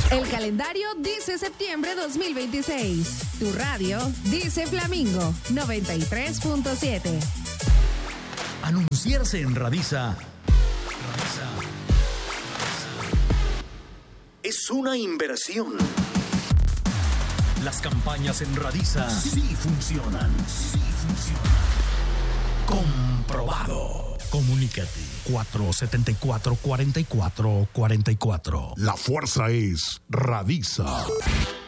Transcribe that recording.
El calendario dice septiembre 2026. Tu radio dice Flamingo 93.7. Anunciarse en Radisa es una inversión. Las campañas en Radisa sí funcionan. Comprobado. Comunícate 474-4444. La fuerza es Radisa.